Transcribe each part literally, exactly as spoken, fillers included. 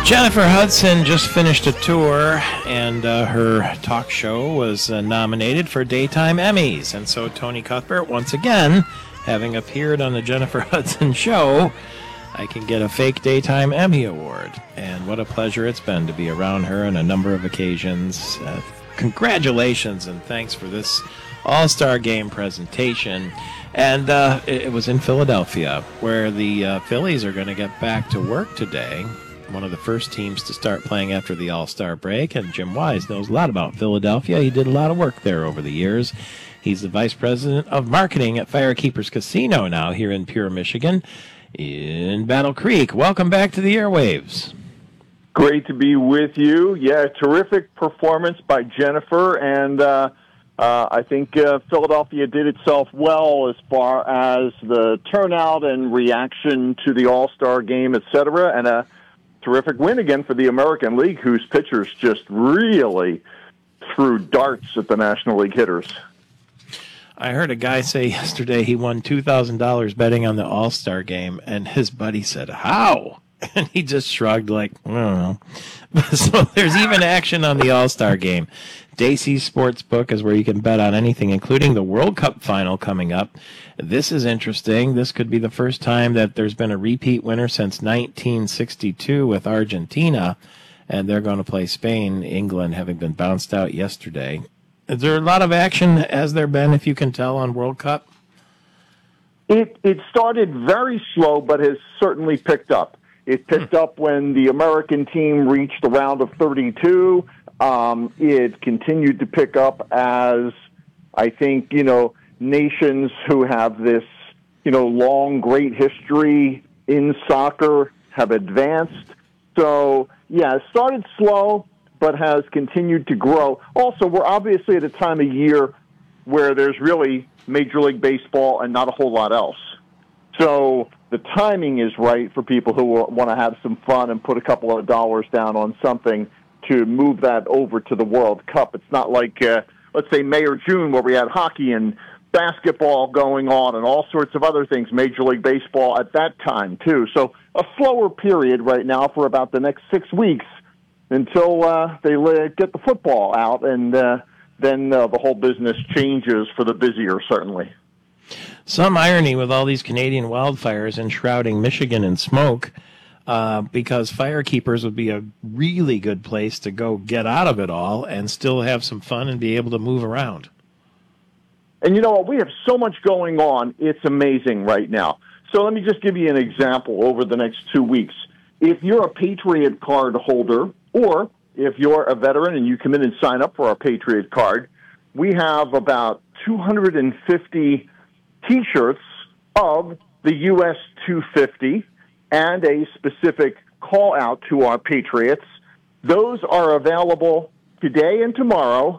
Jennifer Hudson just finished a tour, and uh, her talk show was uh, nominated for Daytime Emmys. And so Tony Cuthbert, once again, having appeared on the Jennifer Hudson show, I can get a fake Daytime Emmy Award. And what a pleasure it's been to be around her on a number of occasions. Uh, congratulations and thanks for this All-Star Game presentation. And uh, it, it was in Philadelphia, where the uh, Phillies are going to get back to work today. One of the first teams to start playing after the All-Star break, and Jim Wise knows a lot about Philadelphia. He did a lot of work there over the years. He's the Vice President of Marketing at Firekeepers Casino now here in Pure, Michigan, in Battle Creek. Welcome back to the airwaves. Great to be with you. Yeah, terrific performance by Jennifer, and uh, uh, I think uh, Philadelphia did itself well as far as the turnout and reaction to the All-Star game, et cetera, and a terrific win again for the American League, whose pitchers just really threw darts at the National League hitters. I heard a guy say yesterday he won two thousand dollars betting on the All-Star game, and his buddy said, how? And he just shrugged like, I don't know. So there's even action on the All-Star game. Dacey's Sportsbook is where you can bet on anything, including the World Cup final coming up. This is interesting. This could be the first time that there's been a repeat winner since nineteen sixty-two with Argentina, and they're going to play Spain, England having been bounced out yesterday. Is there a lot of action, has there been, if you can tell, on World Cup? It, it started very slow, but has certainly picked up. It picked up when the American team reached the round of thirty-two. Um, it continued to pick up as, I think, you know, nations who have this, you know, long, great history in soccer have advanced. So, yeah, it started slow, but has continued to grow. Also, we're obviously at a time of year where there's really Major League Baseball and not a whole lot else. So the timing is right for people who want to have some fun and put a couple of dollars down on something to move that over to the World Cup. It's not like, uh, let's say, May or June where we had hockey and basketball going on and all sorts of other things, Major League Baseball at that time, too. So a slower period right now for about the next six weeks until uh, they get the football out, and uh, then uh, the whole business changes for the busier, certainly. Some irony with all these Canadian wildfires enshrouding Michigan in smoke, uh, because Firekeepers would be a really good place to go get out of it all and still have some fun and be able to move around. And you know what? We have so much going on. It's amazing right now. So let me just give you an example over the next two weeks. If you're a Patriot card holder, or if you're a veteran and you come in and sign up for our Patriot card, we have about two hundred fifty T-shirts of the U S two fifty and a specific call out to our Patriots. Those are available today and tomorrow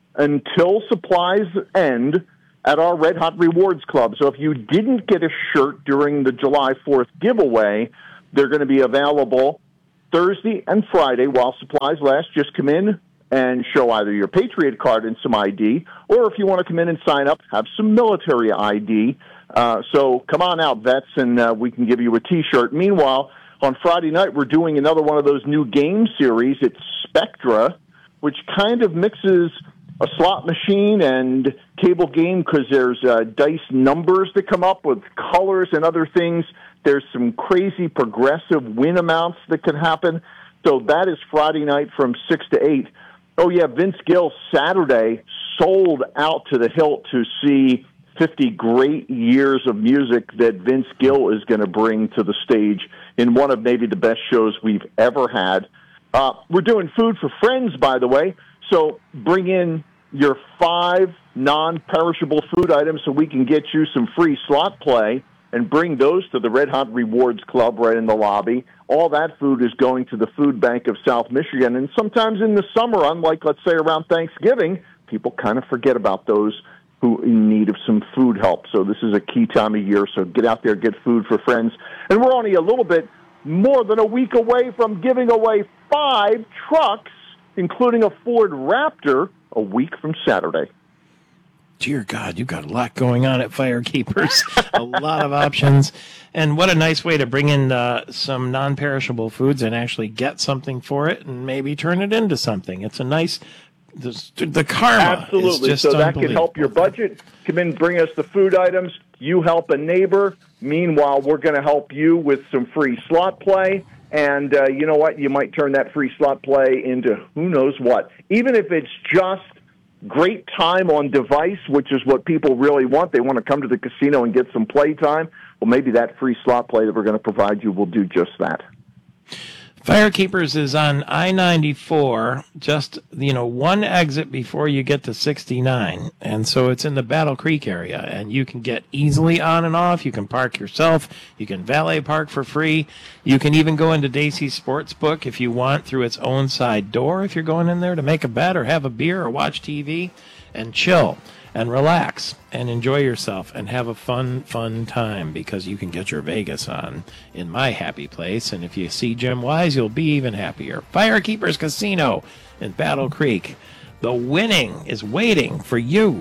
until supplies end at our Red Hot Rewards Club. So if you didn't get a shirt during the July fourth giveaway, they're going to be available Thursday and Friday while supplies last. Just come in and show either your Patriot card and some I D, or if you want to come in and sign up, have some military I D. Uh, so come on out, vets, and uh, we can give you a T-shirt. Meanwhile, on Friday night, we're doing another one of those new game series. It's Spectra, which kind of mixes a slot machine and table game because there's uh, dice numbers that come up with colors and other things. There's some crazy progressive win amounts that could happen. So that is Friday night from six to eight. Oh, yeah, Vince Gill Saturday sold out to the hilt to see fifty great years of music that Vince Gill is going to bring to the stage in one of maybe the best shows we've ever had. Uh, we're doing Food for Friends, by the way, so bring in your five non-perishable food items so we can get you some free slot play and bring those to the Red Hot Rewards Club right in the lobby. All that food is going to the Food Bank of South Michigan. And sometimes in the summer, unlike, let's say, around Thanksgiving, people kind of forget about those who are in need of some food help. So this is a key time of year, so get out there, get food for friends. And we're only a little bit more than a week away from giving away five trucks, including a Ford Raptor, a week from Saturday. dear God, you've got a lot going on at Firekeepers. A lot of options. And what a nice way to bring in uh, some non-perishable foods and actually get something for it and maybe turn it into something. It's a nice, the, the karma Absolutely. is just So that can help your budget. Come in, bring us the food items. You help a neighbor. Meanwhile, we're going to help you with some free slot play. And uh, you know what? You might turn that free slot play into who knows what. Even if it's just great time on device, which is what people really want. They want to come to the casino and get some play time. Well, maybe that free slot play that we're going to provide you will do just that. Firekeepers is on I ninety-four, just, you know, one exit before you get to sixty-nine. And so it's in the Battle Creek area, and you can get easily on and off. You can park yourself. You can valet park for free. You can even go into Dacey's Sportsbook if you want through its own side door if you're going in there to make a bet or have a beer or watch T V and chill and relax and enjoy yourself and have a fun, fun time, because you can get your Vegas on in my happy place. And if you see Jim Wise, you'll be even happier. Firekeepers Casino in Battle Creek. The winning is waiting for you.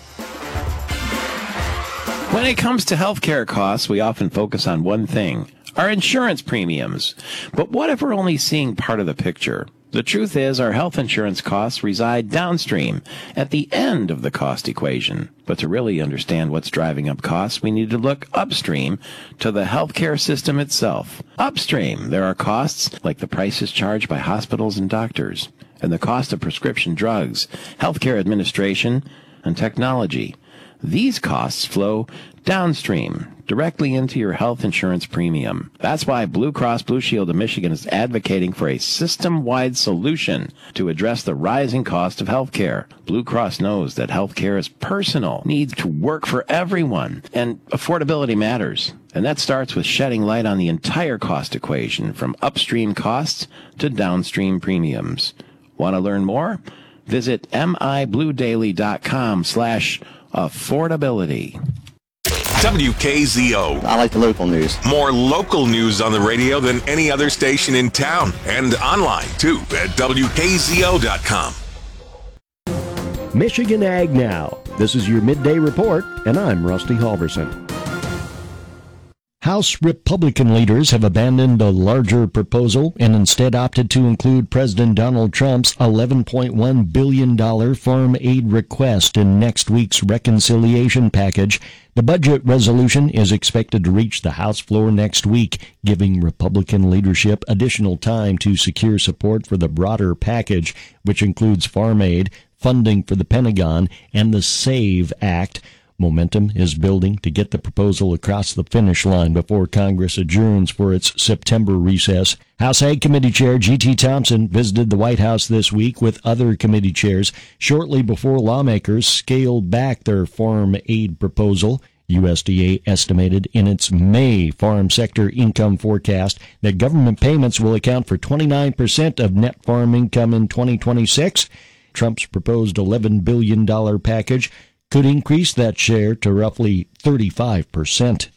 When it comes to healthcare costs, we often focus on one thing, our insurance premiums. But what if we're only seeing part of the picture? The truth is, our health insurance costs reside downstream, at the end of the cost equation. But to really understand what's driving up costs, we need to look upstream to the healthcare system itself. Upstream, there are costs like the prices charged by hospitals and doctors, and the cost of prescription drugs, healthcare administration, and technology. These costs flow downstream, directly into your health insurance premium. That's why Blue Cross Blue Shield of Michigan is advocating for a system-wide solution to address the rising cost of health care. Blue Cross knows that health care is personal, needs to work for everyone, and affordability matters. And that starts with shedding light on the entire cost equation, from upstream costs to downstream premiums. Want to learn more? Visit mibluedaily.com slash affordability. W K Z O. I like the local news. More local news on the radio than any other station in town, and online too at W K Z O dot com. Michigan Ag Now. This is your midday report, and I'm Rusty Halverson. House Republican leaders have abandoned a larger proposal and instead opted to include President Donald Trump's eleven point one billion dollars farm aid request in next week's reconciliation package. The budget resolution is expected to reach the House floor next week, giving Republican leadership additional time to secure support for the broader package, which includes farm aid, funding for the Pentagon, and the SAVE Act. Momentum is building to get the proposal across the finish line before Congress adjourns for its September recess. House Ag Committee Chair G T Thompson visited the White House this week with other committee chairs shortly before lawmakers scaled back their farm aid proposal. U S D A estimated in its May farm sector income forecast that government payments will account for twenty-nine percent of net farm income in twenty twenty-six. Trump's proposed eleven billion dollars package could increase that share to roughly thirty-five percent.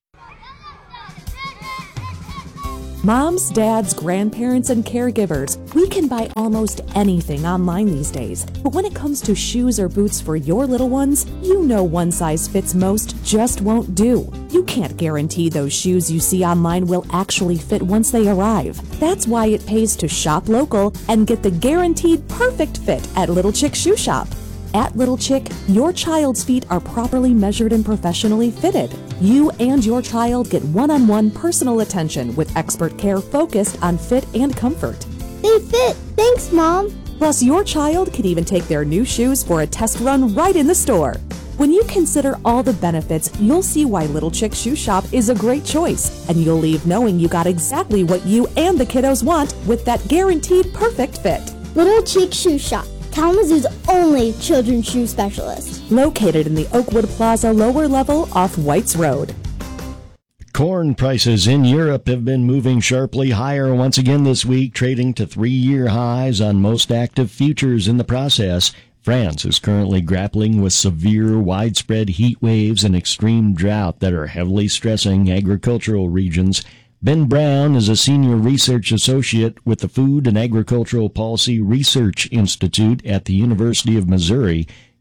Moms, dads, grandparents, and caregivers, we can buy almost anything online these days. But when it comes to shoes or boots for your little ones, you know one size fits most just won't do. You can't guarantee those shoes you see online will actually fit once they arrive. That's why it pays to shop local and get the guaranteed perfect fit at Little Chick Shoe Shop. At Little Chick, your child's feet are properly measured and professionally fitted. You and your child get one-on-one personal attention with expert care focused on fit and comfort. They fit. Thanks, Mom. Plus, your child can even take their new shoes for a test run right in the store. When you consider all the benefits, you'll see why Little Chick Shoe Shop is a great choice, and you'll leave knowing you got exactly what you and the kiddos want with that guaranteed perfect fit. Little Chick Shoe Shop, Kalamazoo's only children's shoe specialist. Located in the Oakwood Plaza lower level off Whites Road. Corn prices in Europe have been moving sharply higher once again this week, trading to three-year highs on most active futures in the process. France is currently grappling with severe, widespread heat waves and extreme drought that are heavily stressing agricultural regions. Ben Brown is a senior research associate with the Food and Agricultural Policy Research Institute at the University of Missouri.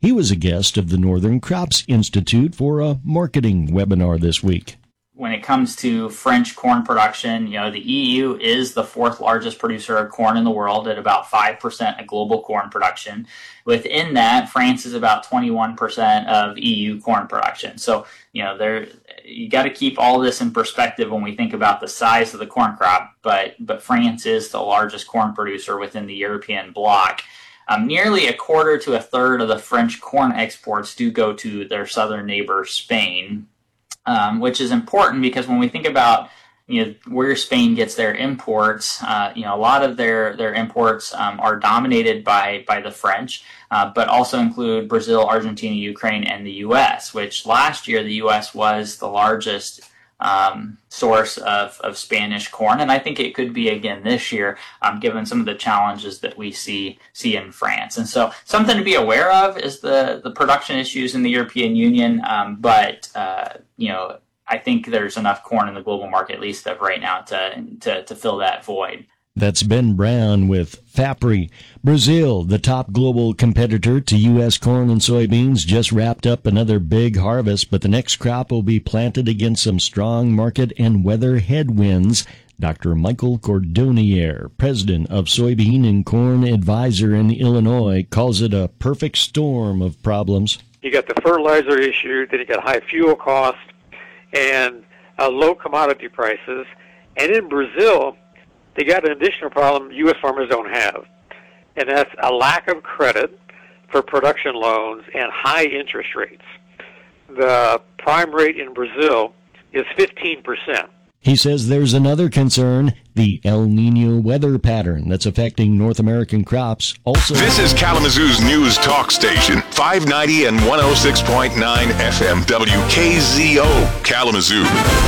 He was a guest of the Northern Crops Institute for a marketing webinar this week. When it comes to French corn production, you know, the E U is the fourth largest producer of corn in the world at about five percent of global corn production. Within that, France is about twenty-one percent of E U corn production. So, you know, there you got to keep all this in perspective when we think about the size of the corn crop, but but France is the largest corn producer within the European bloc. Um, nearly a quarter to a third of the French corn exports do go to their southern neighbor, Spain. Um, which is important because when we think about, you know, where Spain gets their imports, uh, you know, a lot of their their imports um, are dominated by by the French, uh, but also include Brazil, Argentina, Ukraine, and the U S, which last year the U S was the largest um, source of, of Spanish corn, and I think it could be again this year, um, given some of the challenges that we see see in France. And so, something to be aware of is the the production issues in the European Union. Um, but uh, you know, I think there's enough corn in the global market, at least of right now, to to, to fill that void. That's Ben Brown with FAPRI. Brazil, the top global competitor to U S corn and soybeans, just wrapped up another big harvest, but the next crop will be planted against some strong market and weather headwinds. Doctor Michael Cordonnier, president of Soybean and Corn Advisor in Illinois, calls it a perfect storm of problems. You got the fertilizer issue, then you got high fuel costs and uh, low commodity prices. And in Brazil, they got an additional problem U S farmers don't have, and that's a lack of credit for production loans and high interest rates. The prime rate in Brazil is fifteen percent. He says there's another concern, the El Nino weather pattern that's affecting North American crops. Also, this is Kalamazoo's news talk station, five ninety and one oh six point nine F M W K Z O, Kalamazoo.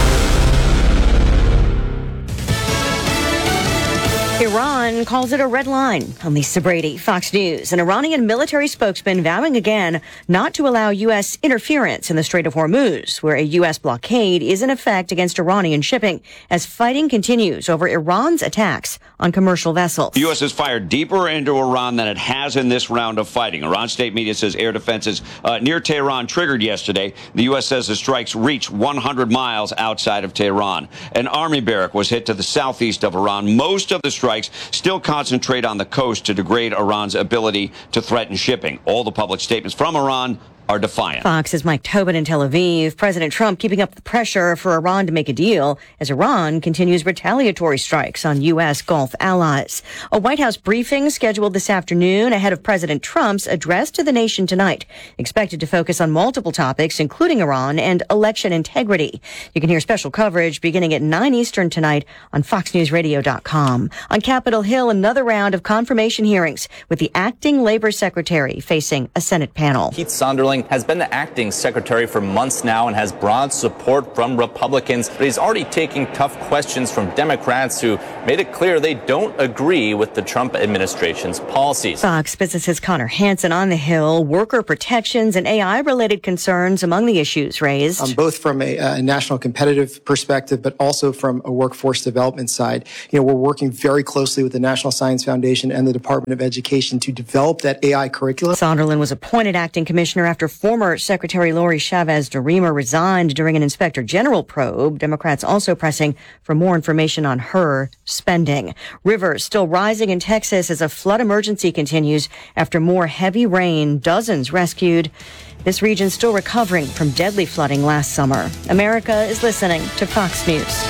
Iran calls it a red line. I'm Lisa Brady, Fox News. An Iranian military spokesman vowing again not to allow U S interference in the Strait of Hormuz, where a U S blockade is in effect against Iranian shipping as fighting continues over Iran's attacks on commercial vessels. The U S has fired deeper into Iran than it has in this round of fighting. Iran state media says air defenses uh, near Tehran triggered yesterday. The U S says the strikes reached one hundred miles outside of Tehran. An army barrack was hit to the southeast of Iran. Most of the strikes still concentrate on the coast to degrade Iran's ability to threaten shipping. All the public statements from Iran are defiant. Fox's Mike Tobin in Tel Aviv. President Trump keeping up the pressure for Iran to make a deal as Iran continues retaliatory strikes on U S Gulf allies. A White House briefing scheduled this afternoon ahead of President Trump's address to the nation tonight, expected to focus on multiple topics, including Iran and election integrity. You can hear special coverage beginning at nine Eastern tonight on fox news radio dot com. On Capitol Hill, another round of confirmation hearings with the acting labor secretary facing a Senate panel. Keith Sonderling has been the acting secretary for months now and has broad support from Republicans, but he's already taking tough questions from Democrats who made it clear they don't agree with the Trump administration's policies. Fox Business's Connor Hansen on the Hill. Worker protections and A I-related concerns among the issues raised. Um, both from a, a national competitive perspective, but also from a workforce development side. You know, we're working very closely with the National Science Foundation and the Department of Education to develop that A I curriculum. Sonderland was appointed acting commissioner after former Secretary Lori Chavez de Rima resigned during an Inspector General probe. Democrats also pressing for more information on her spending. Rivers still rising in Texas as a flood emergency continues after more heavy rain. Dozens rescued. This region still recovering from deadly flooding last summer. America is listening to Fox News.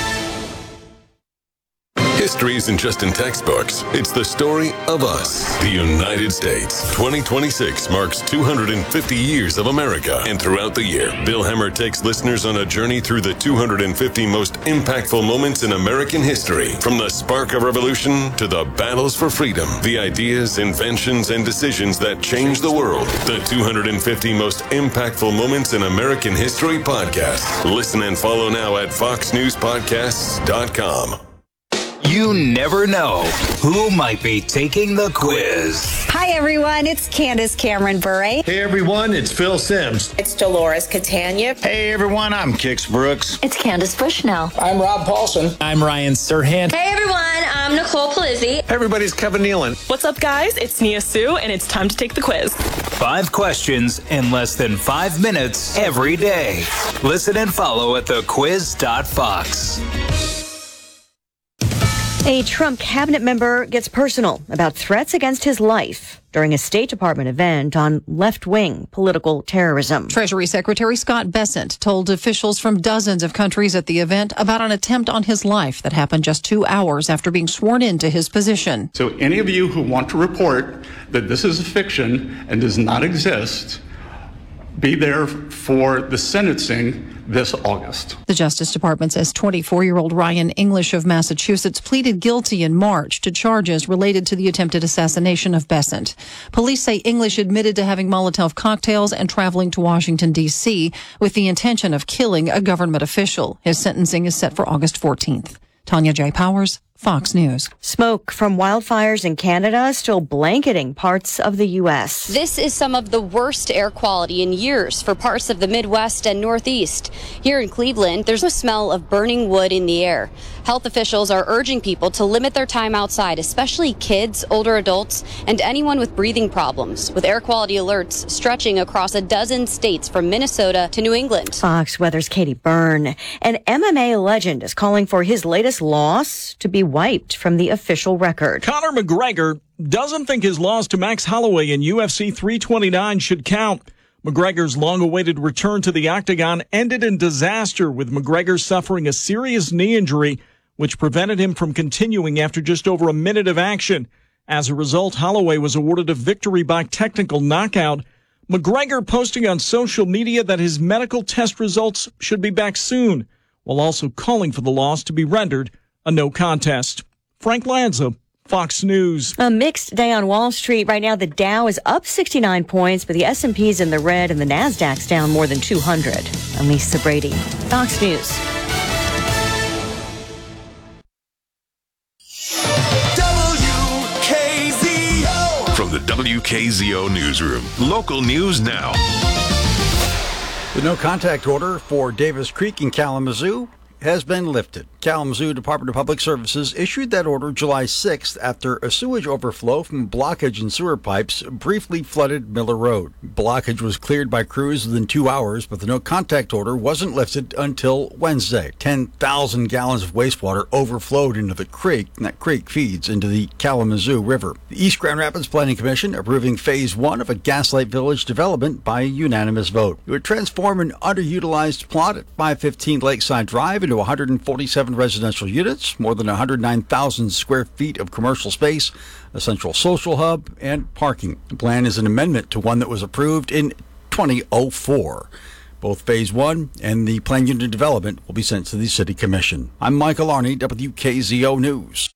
History isn't just in textbooks. It's the story of us, the United States. twenty twenty-six marks two hundred fifty years of America. And throughout the year, Bill Hemmer takes listeners on a journey through the two hundred fifty most impactful moments in American history. From the spark of revolution to the battles for freedom, the ideas, inventions, and decisions that changed the world. The two hundred fifty most impactful moments in American history podcast. Listen and follow now at fox news podcasts dot com. You never know who might be taking the quiz. Hi, everyone. It's Candace Cameron Bure. Hey, everyone. It's Phil Sims. It's Dolores Catania. Hey, everyone. I'm Kix Brooks. It's Candace Bushnell. I'm Rob Paulson. I'm Ryan Serhant. Hey, everyone. I'm Nicole Palizzi. Hey, everybody. It's Kevin Nealon. What's up, guys? It's Nia Sue, and it's time to take the quiz. Five questions in less than five minutes every day. Listen and follow at the quiz dot fox. A Trump cabinet member gets personal about threats against his life during a State Department event on left-wing political terrorism. Treasury Secretary Scott Bessent told officials from dozens of countries at the event about an attempt on his life that happened just two hours after being sworn into his position. So any of you who want to report that this is a fiction and does not exist, be there for the sentencing this August. The Justice Department says twenty-four-year-old Ryan English of Massachusetts pleaded guilty in March to charges related to the attempted assassination of Bessent. Police say English admitted to having Molotov cocktails and traveling to Washington, D C with the intention of killing a government official. His sentencing is set for August fourteenth. Tanya J. Powers, Fox News. Smoke from wildfires in Canada still blanketing parts of the U S. This is some of the worst air quality in years for parts of the Midwest and Northeast. Here in Cleveland, there's a smell of burning wood in the air. Health officials are urging people to limit their time outside, especially kids, older adults, and anyone with breathing problems, with air quality alerts stretching across a dozen states from Minnesota to New England. Fox Weather's Katie Byrne. An M M A legend is calling for his latest loss to be wiped from the official record. Conor McGregor doesn't think his loss to Max Holloway in U F C three twenty-nine should count. McGregor's long-awaited return to the octagon ended in disaster, with McGregor suffering a serious knee injury, which prevented him from continuing after just over a minute of action. As a result, Holloway was awarded a victory by technical knockout. McGregor posting on social media that his medical test results should be back soon, while also calling for the loss to be rendered a no contest. Frank Lanza, Fox News. A mixed day on Wall Street. Right now, the Dow is up sixty-nine points, but the S and P's in the red and the Nasdaq's down more than two hundred. I'm Lisa Brady, Fox News. W K Z O. From the W K Z O newsroom, local news now. The no-contact order for Davis Creek in Kalamazoo has been lifted. Kalamazoo Department of Public Services issued that order July sixth after a sewage overflow from blockage in sewer pipes briefly flooded Miller Road. Blockage was cleared by crews within two hours, but the no-contact order wasn't lifted until Wednesday. ten thousand gallons of wastewater overflowed into the creek, and that creek feeds into the Kalamazoo River. The East Grand Rapids Planning Commission approving Phase one of a Gaslight Village development by a unanimous vote. It would transform an underutilized plot at five fifteen Lakeside Drive into one hundred forty-seven residential units, more than one hundred nine thousand square feet of commercial space, a central social hub, and parking. The plan is an amendment to one that was approved in twenty oh four. Both Phase one and the planned unit development will be sent to the City Commission. I'm Michael Arney, W K Z O News.